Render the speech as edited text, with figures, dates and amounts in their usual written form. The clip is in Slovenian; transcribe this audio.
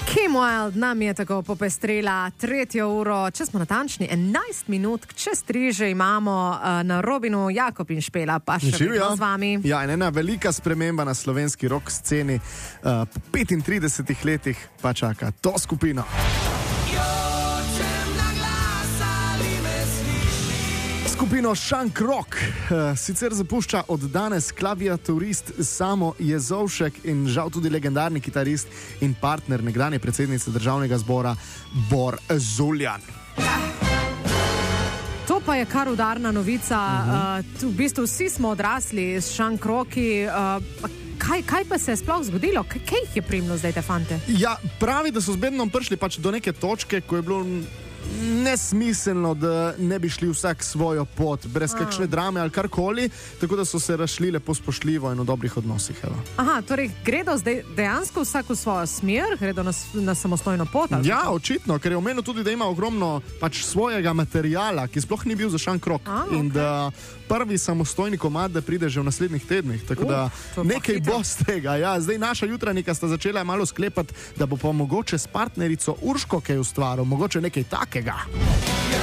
Kim Wilde nam je tako popestrila 3. uro, če smo natančni, 11 minut, čez 3 že imamo na Robinu Jakob in Špela, pa še vedno z vami. Ja, ena velika sprememba na slovenski rock sceni, po 35 letih pa čaka to skupino. Skupino Shank Rock sicer zapušča od danes klaviaturist Samo Jezovšek in žal tudi legendarni kitarist in partner nekdanje predsednice državnega zbora Bor Zuljan. To pa je kar udarna novica. V bistvu vsi smo odrasli s Shank Rocki. Kaj pa se je sploh zgodilo? Kaj jih je primilo zdaj te fante? Ja, pravi, da so z bednom prišli pač do neke točke, ko je bilo nesmiselno, da ne bi šli vsak svojo pot, brez kakšne drame ali karkoli, tako da so se razšli lepo spoštljivo in v dobrih odnosih. Aha, torej gredo zdaj dejansko vsak v svojo smer, gredo na samostojno pot? Ali? Ja, očitno, ker je omenil tudi, da ima ogromno pač svojega materiala, ki sploh ni bil za Shank Rock. In da prvi samostojni komad, da pride že v naslednjih tednih, tako da nekaj bo z tega. Ja, zdaj naša jutranjika sta začela malo sklepati, da bo pa mogoče s partnerico Urško kaj ustvaril, mogoče nekaj takega.